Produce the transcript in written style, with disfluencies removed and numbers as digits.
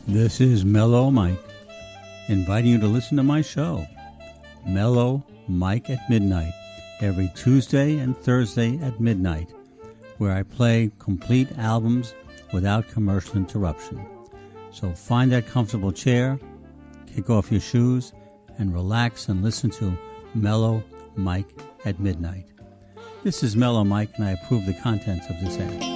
This is Mellow Mike, inviting you to listen to my show, Mellow Mike at Midnight, every Tuesday and Thursday at midnight, where I play complete albums without commercial interruption. So find that comfortable chair, kick off your shoes, and relax and listen to Mellow Mike at Midnight. This is Mellow Mike, and I approve the contents of this ad.